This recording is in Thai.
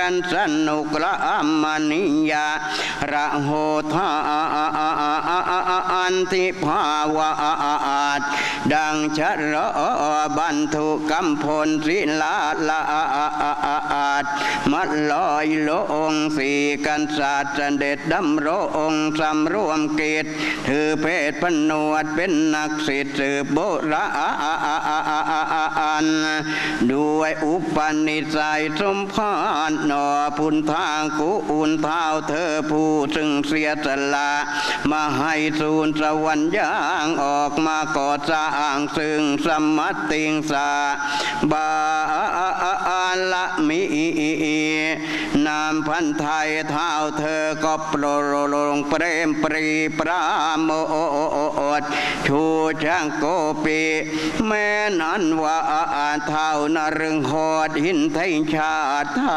กันสนุกละมณิยาระโหธาอันติภาวะดังชะรบันทุกัมพลศิลาละมัดลอยลงสีกันศาสตร์เสด็จดำรงสำรวมกิจถือเพศพนวดเป็นนักศิษย์สืบโบราณด้วยอุปนิสัยสมพานนอพุนทางกุอุ่นเท้าเธอผู้ซึ่งเสียสละมาให้สูนสวรรค์ย่างออกมาก่อสร้างซึ่งสมัติงสาบาละมีนามพันไทยเท้าเธอก็โปรลงเปรมปรีปราโมดชูช่างโกปีแม่นันว่าเท้านรึงหอดหินไทยชาติ